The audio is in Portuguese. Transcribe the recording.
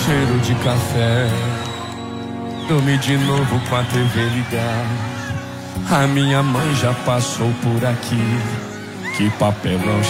cheiro de café. Dormi de novo com a TV ligada. A minha mãe já passou por aqui. Que papelão